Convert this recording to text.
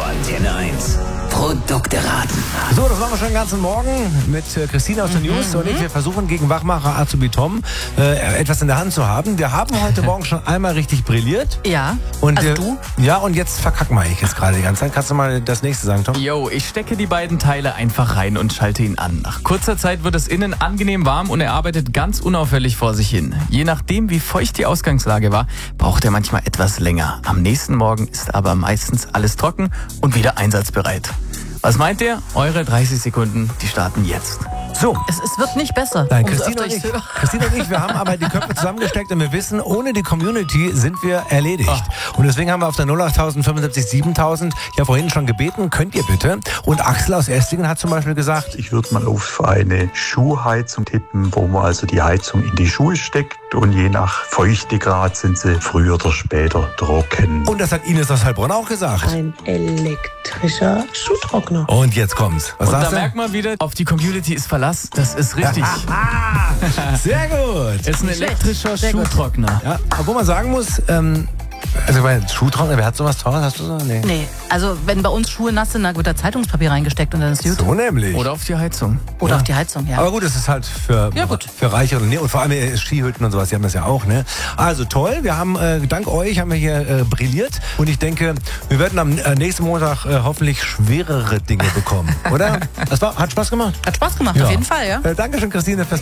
Antenne 1. Produkte raten. So, das machen wir schon den ganzen Morgen mit Christine aus den News und ich. Wir versuchen gegen Wachmacher Azubi Tom etwas in der Hand zu haben. Wir haben heute Morgen schon einmal richtig brilliert. Ja, Und also du? Ja, und jetzt verkacken wir ich jetzt gerade die ganze Zeit. Kannst du mal das nächste sagen, Tom? Yo, ich stecke die beiden Teile einfach rein und schalte ihn an. Nach kurzer Zeit wird es innen angenehm warm und er arbeitet ganz unauffällig vor sich hin. Je nachdem, wie feucht die Ausgangslage war, braucht er manchmal etwas länger. Am nächsten Morgen ist aber meistens alles trocken und wieder einsatzbereit. Was meint ihr? Eure 30 Sekunden, die starten jetzt. So. Es wird nicht besser. Nein, umso Christine öfter und, ich's ich, höre. Christine und ich, wir haben aber die Köpfe zusammengesteckt und wir wissen, ohne die Community sind wir erledigt. Und deswegen haben wir auf der 08000 75 7000 ja vorhin schon gebeten, könnt ihr bitte? Und Axel aus Esslingen hat zum Beispiel gesagt, Ich würde mal auf eine Schuhheizung tippen, wo man also die Heizung in die Schuhe steckt und je nach Feuchtegrad sind sie früher oder später trocken. und das hat Ines aus Heilbronn auch gesagt. Ein elektrischer Schuhtrockner. Und jetzt kommt's. Was Und da sagst merkt man wieder, auf die Community ist Verlass. Das ist richtig. du? Sehr gut. Es ist ein Nicht schlecht. elektrischer Sehr gut. Schuhtrockner. Ja, obwohl man sagen muss, also bei Schuhtrockner, wer hat sowas zu Hause? Hast du so? Nee. Nee, also wenn bei uns Schuhe nass sind, dann wird da Zeitungspapier reingesteckt und dann ist gut. So nämlich. Oder auf die Heizung. Oder auf die Heizung, ja. Aber gut, das ist halt für Reichere. Nee, und vor allem Skihütten und sowas, die haben das ja auch, ne? Also toll, wir haben, dank euch haben wir hier brilliert und ich denke, wir werden am nächsten Montag hoffentlich schwerere Dinge bekommen, oder? Hat Spaß gemacht? Hat Spaß gemacht, Ja. auf jeden Fall, ja. Dankeschön, Christine, fürs